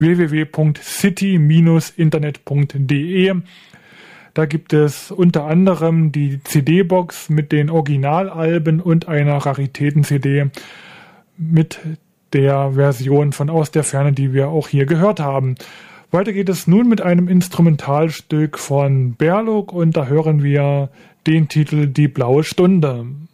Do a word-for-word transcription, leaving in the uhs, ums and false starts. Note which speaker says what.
Speaker 1: w w w punkt city Bindestrich internet punkt d e. Da gibt es unter anderem die C D-Box mit den Originalalben und einer Raritäten-C D mit der Version von Aus der Ferne, die wir auch hier gehört haben. Weiter geht es nun mit einem Instrumentalstück von Berluk und da hören wir den Titel Die blaue Stunde.